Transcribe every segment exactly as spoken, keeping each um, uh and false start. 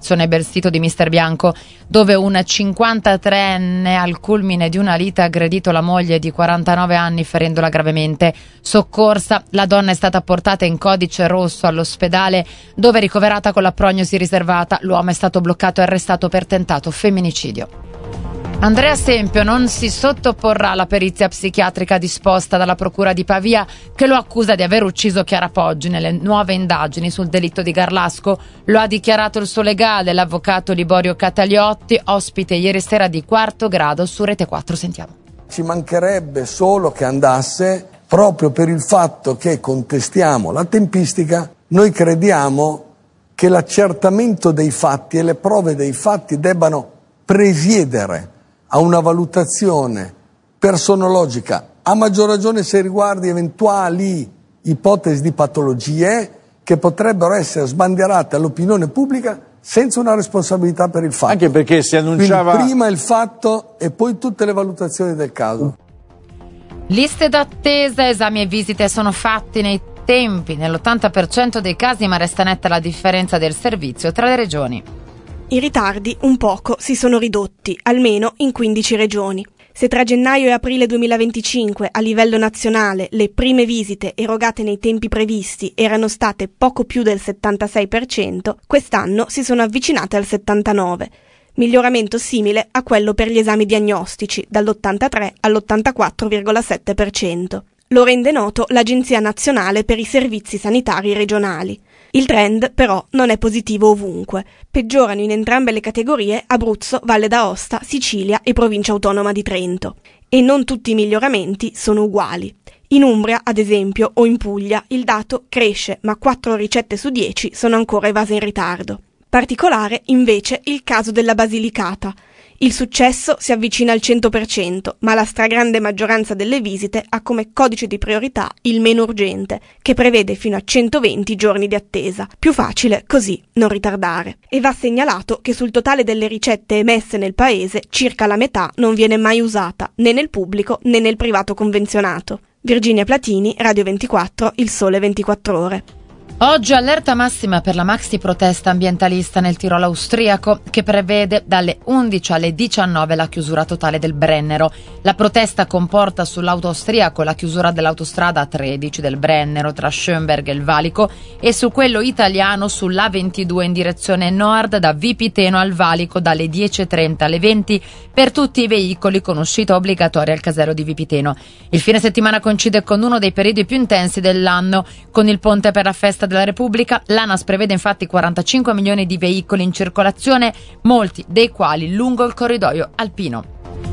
bel sito di Mister Bianco, dove un cinquantatreenne al culmine di una lite ha aggredito la moglie di quarantanove anni ferendola gravemente. Soccorsa, la donna è stata portata in codice rosso all'ospedale dove ricoverata con la prognosi riservata. L'uomo è stato bloccato e arrestato per tentato femminicidio. Andrea Sempio non si sottoporrà alla perizia psichiatrica disposta dalla procura di Pavia, che lo accusa di aver ucciso Chiara Poggi nelle nuove indagini sul delitto di Garlasco. Lo ha dichiarato il suo legale, l'avvocato Liborio Cataliotti, ospite ieri sera di Quarto Grado su Rete quattro. Sentiamo. Ci mancherebbe solo che andasse, proprio per il fatto che contestiamo la tempistica. Noi crediamo che l'accertamento dei fatti e le prove dei fatti debbano presiedere a una valutazione personologica, a maggior ragione se riguardi eventuali ipotesi di patologie che potrebbero essere sbandierate all'opinione pubblica senza una responsabilità per il fatto. Anche perché si annunciava... Quindi prima il fatto e poi tutte le valutazioni del caso. Liste d'attesa, esami e visite sono fatti nei tempi nell'ottanta per cento dei casi, ma resta netta la differenza del servizio tra le regioni. I ritardi un poco si sono ridotti, almeno in quindici regioni. Se tra gennaio e aprile duemilaventicinque a livello nazionale le prime visite erogate nei tempi previsti erano state poco più del settantasei per cento, quest'anno si sono avvicinate al settantanove per cento, miglioramento simile a quello per gli esami diagnostici, dall'ottantatré all'ottantaquattro virgola sette per cento. Lo rende noto l'Agenzia Nazionale per i Servizi Sanitari Regionali. Il trend però non è positivo ovunque. Peggiorano in entrambe le categorie Abruzzo, Valle d'Aosta, Sicilia e Provincia Autonoma di Trento. E non tutti i miglioramenti sono uguali. In Umbria, ad esempio, o in Puglia, il dato cresce, ma quattro ricette su dieci sono ancora evase in ritardo. Particolare, invece, il caso della Basilicata. Il successo si avvicina al cento per cento, ma la stragrande maggioranza delle visite ha come codice di priorità il meno urgente, che prevede fino a centoventi giorni di attesa. Più facile così non ritardare. E va segnalato che sul totale delle ricette emesse nel paese circa la metà non viene mai usata, né nel pubblico né nel privato convenzionato. Virginia Platini, Radio ventiquattro, Il Sole ventiquattro Ore. Oggi allerta massima per la maxi protesta ambientalista nel Tirolo austriaco, che prevede dalle undici alle diciannove la chiusura totale del Brennero. La protesta comporta sull'auto austriaco la chiusura dell'autostrada tredici del Brennero tra Schönberg e il Valico e su quello italiano sull'A ventidue in direzione nord da Vipiteno al Valico dalle dieci e trenta alle venti per tutti i veicoli con uscita obbligatoria al casello di Vipiteno. Il fine settimana coincide con uno dei periodi più intensi dell'anno, con il ponte per la festa della Repubblica. L'ANAS prevede infatti quarantacinque milioni di veicoli in circolazione, molti dei quali lungo il corridoio alpino.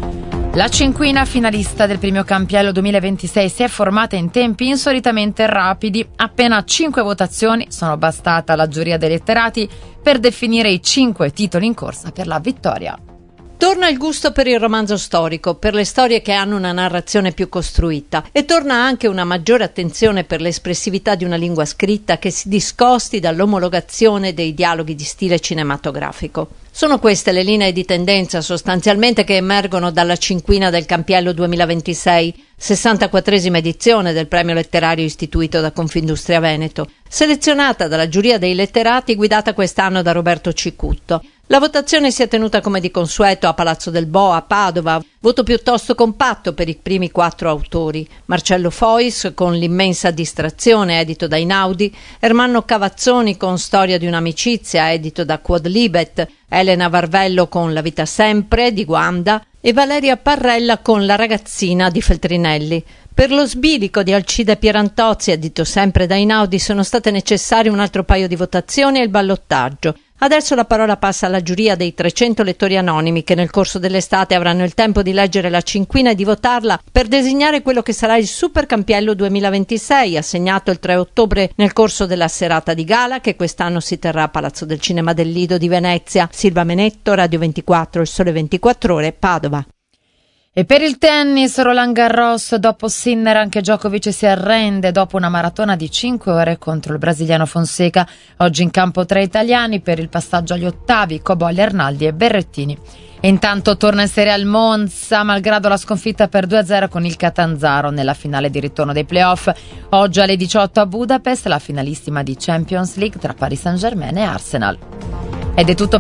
La cinquina finalista del Premio Campiello duemilaventisei si è formata in tempi insolitamente rapidi. Appena cinque votazioni sono bastate alla giuria dei letterati per definire i cinque titoli in corsa per la vittoria. Torna il gusto per il romanzo storico, per le storie che hanno una narrazione più costruita, e torna anche una maggiore attenzione per l'espressività di una lingua scritta che si discosti dall'omologazione dei dialoghi di stile cinematografico. Sono queste le linee di tendenza sostanzialmente che emergono dalla cinquina del Campiello duemilaventisei, sessantaquattresima edizione del premio letterario istituito da Confindustria Veneto, selezionata dalla giuria dei letterati guidata quest'anno da Roberto Cicutto. La votazione si è tenuta come di consueto a Palazzo del Bo a Padova, voto piuttosto compatto per i primi quattro autori: Marcello Fois con L'immensa distrazione, edito da Einaudi, Ermanno Cavazzoni con Storia di un'amicizia, edito da Quodlibet, Elena Varvello con La vita sempre di Guanda e Valeria Parrella con La ragazzina di Feltrinelli. Per lo sbilico di Alcide Pierantozzi, edito sempre da Einaudi, sono state necessarie un altro paio di votazioni e il ballottaggio. Adesso la parola passa alla giuria dei trecento lettori anonimi che nel corso dell'estate avranno il tempo di leggere la cinquina e di votarla per designare quello che sarà il Super Campiello duemilaventisei, assegnato il tre ottobre nel corso della serata di gala che quest'anno si terrà a Palazzo del Cinema del Lido di Venezia. Silva Menetto, Radio ventiquattro, Il Sole ventiquattro Ore, Padova. E per il tennis, Roland Garros, dopo Sinner anche Djokovic si arrende dopo una maratona di cinque ore contro il brasiliano Fonseca. Oggi in campo tre italiani per il passaggio agli ottavi: Cobolli, Arnaldi e Berrettini. E intanto torna in serie al Monza, malgrado la sconfitta per due a zero con il Catanzaro nella finale di ritorno dei playoff. Oggi alle diciotto a Budapest la finalissima di Champions League tra Paris Saint-Germain e Arsenal. Ed è tutto